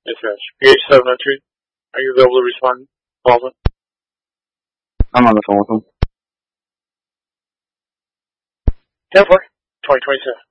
Dispatch. PH702, are you available to respond, Baldwin? I'm on the phone with him. 10-4, 2027.